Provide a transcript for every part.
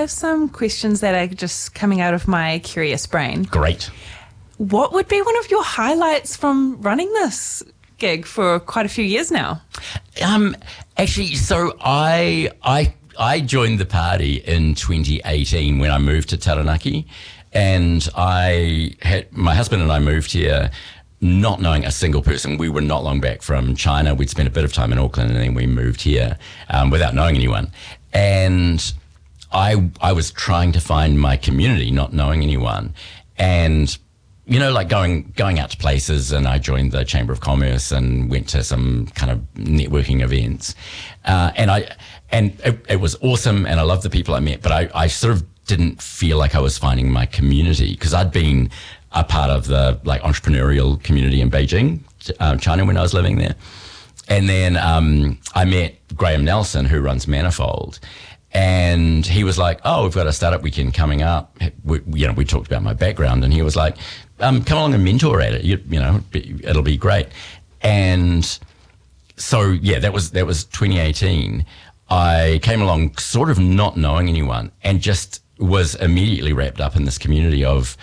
have some questions that are just coming out of my curious brain. Great. What would be one of your highlights from running this gig for quite a few years now? Actually, so I joined the party in 2018 when I moved to Taranaki, and my husband and I moved here not knowing a single person. We were not long back from China. We'd spent a bit of time in Auckland, and then we moved here without knowing anyone. And I was trying to find my community, not knowing anyone. And like going out to places, and I joined the Chamber of Commerce and went to some kind of networking events. And it was awesome, and I loved the people I met, but I sort of didn't feel like I was finding my community, because I'd been a part of the entrepreneurial community in Beijing, China, when I was living there. And then I met Graham Nelson, who runs Manifold. And he was like, "Oh, we've got a startup weekend coming up." We talked about my background, and he was like, "Come along and mentor at it. It'll be great." And so, yeah, that was 2018. I came along sort of not knowing anyone, and just was immediately wrapped up in this community of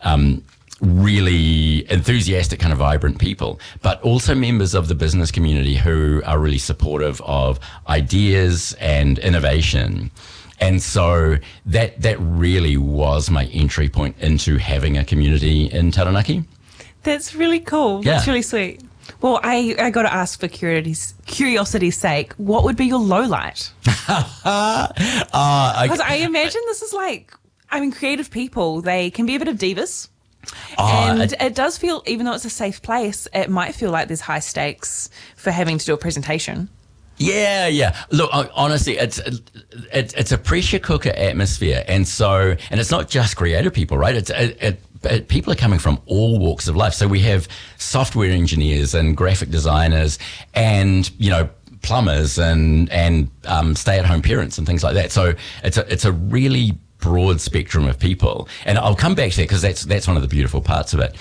really enthusiastic, kind of vibrant people, but also members of the business community who are really supportive of ideas and innovation. And so that really was my entry point into having a community in Taranaki. That's really cool. Yeah. That's really sweet. Well, I got to ask for curiosity's sake, what would be your low light? Because I imagine this is creative people, they can be a bit of divas. And it does feel, even though it's a safe place, it might feel like there's high stakes for having to do a presentation. Yeah. Look, honestly, it's a pressure cooker atmosphere, and it's not just creative people, right? People are coming from all walks of life. So we have software engineers and graphic designers, and plumbers and stay-at-home parents and things like that. So it's a really broad spectrum of people, and I'll come back to that because that's one of the beautiful parts of it.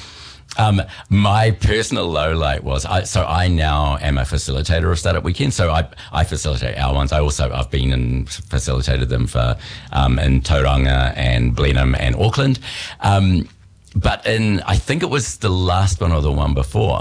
My personal low light was I now am a facilitator of Startup Weekend. So I facilitate our ones. I've been and facilitated them for in Tauranga and Blenheim and Auckland. But I think it was the last one or the one before.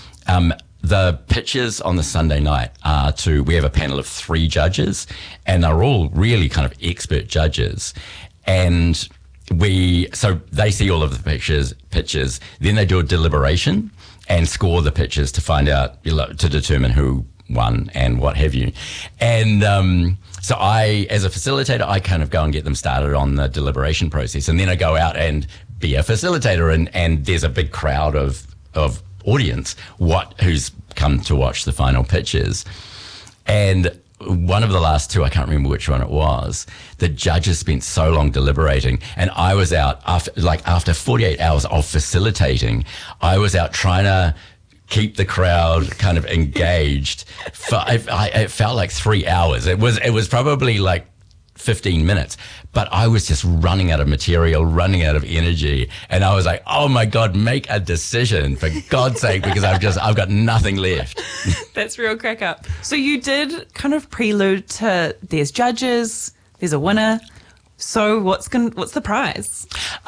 The pitches on the Sunday night we have a panel of 3 judges, and they're all really kind of expert judges. And so they see all of the pitches, then they do a deliberation and score the pitches to find out, to determine who won and what have you. And so as a facilitator, I kind of go and get them started on the deliberation process, and then I go out and be a facilitator, and there's a big crowd of audience who's come to watch the final pitches. And one of the last 2, I can't remember which one it was, the judges spent so long deliberating, and I was out after 48 hours of facilitating, I was out trying to keep the crowd kind of engaged it felt like 3 hours. It was probably 15 minutes, but I was just running out of material, running out of energy, and I was like, "Oh my God, make a decision for God's sake," because I've got nothing left. That's real crack up. So you did kind of prelude to there's judges, there's a winner. So what's the prize?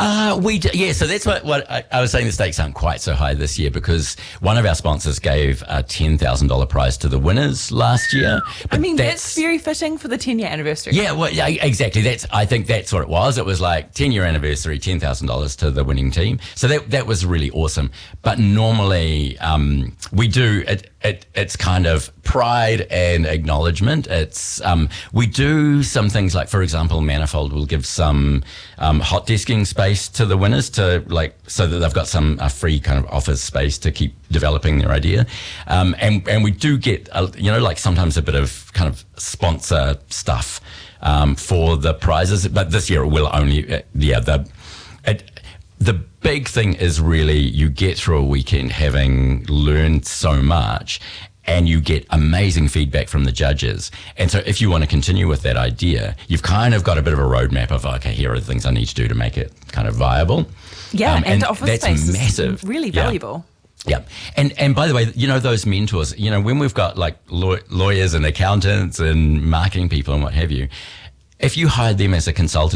So that's what I was saying. The stakes aren't quite so high this year because one of our sponsors gave a $10,000 prize to the winners last year. That's very fitting for the 10-year anniversary. Yeah, well, yeah, exactly. I think that's what it was. It was 10-year anniversary, $10,000 to the winning team. So that was really awesome. But normally we do it's kind of pride and acknowledgement. It's we do some things for example, Manifold will give some hot desking space to the winners to so that they've got some free kind of office space to keep developing their idea. And we do get sometimes a bit of kind of sponsor stuff for the prizes, but this year it will only the big thing is really you get through a weekend having learned so much, and you get amazing feedback from the judges. And so if you want to continue with that idea, you've kind of got a bit of a roadmap of, okay, here are the things I need to do to make it kind of viable. Yeah, and office that's space massive. Is really valuable. Yeah. And by the way, those mentors, when we've got lawyers and accountants and marketing people and what have you, if you hired them as a consultant,